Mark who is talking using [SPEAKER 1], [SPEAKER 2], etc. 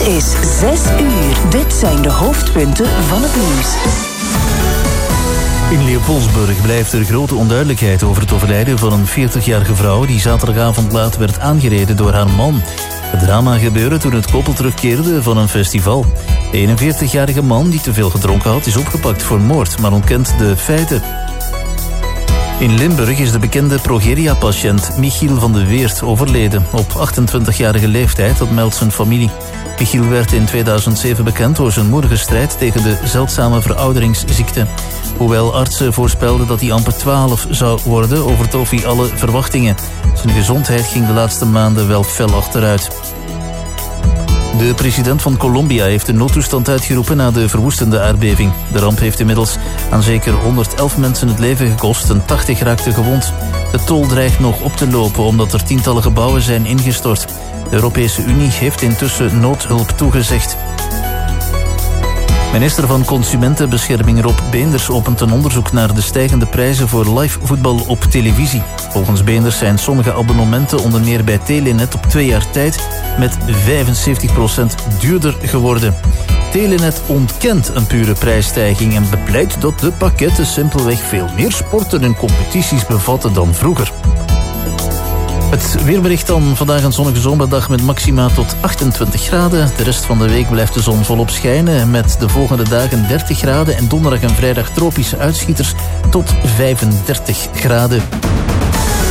[SPEAKER 1] Het is 6 uur. Dit zijn de hoofdpunten van het nieuws.
[SPEAKER 2] In Leopoldsburg blijft er grote onduidelijkheid over het overlijden van een 40-jarige vrouw die zaterdagavond laat werd aangereden door haar man. Het drama gebeurde toen het koppel terugkeerde van een festival. De 41-jarige man die te veel gedronken had is opgepakt voor moord, maar ontkent de feiten. In Limburg is de bekende progeria-patiënt Michiel van de Weert overleden. Op 28-jarige leeftijd, dat meldt zijn familie. Michiel werd in 2007 bekend door zijn moedige strijd tegen de zeldzame verouderingsziekte. Hoewel artsen voorspelden dat hij amper 12 zou worden, overtrof hij alle verwachtingen. Zijn gezondheid ging de laatste maanden wel fel achteruit. De president van Colombia heeft de noodtoestand uitgeroepen na de verwoestende aardbeving. De ramp heeft inmiddels aan zeker 111 mensen het leven gekost en 80 raakten gewond. De tol dreigt nog op te lopen omdat er tientallen gebouwen zijn ingestort. De Europese Unie heeft intussen noodhulp toegezegd. Minister van Consumentenbescherming Rob Beenders opent een onderzoek naar de stijgende prijzen voor live voetbal op televisie. Volgens Beenders zijn sommige abonnementen, onder meer bij Telenet, op 2 jaar tijd met 75% duurder geworden. Telenet ontkent een pure prijsstijging en bepleit dat de pakketten simpelweg veel meer sporten en competities bevatten dan vroeger. Het weerbericht dan: vandaag een zonnige zomerdag met maxima tot 28 graden. De rest van de week blijft de zon volop schijnen met de volgende dagen 30 graden en donderdag en vrijdag tropische uitschieters tot 35 graden.